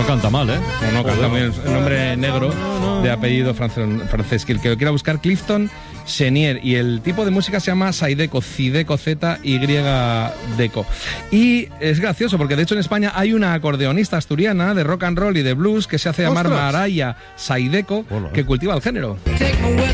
canta mal, ¿eh? No canta bien. El nombre negro de apellido francés. Que el que lo quiera buscar, Clifton Chenier. Y el tipo de música se llama Zydeco, Zydeco, Z-Y-Deco. Y es gracioso porque de hecho en España hay una acordeonista asturiana de rock and roll y de blues que se hace llamar Maraya Zydeco, que cultiva el género.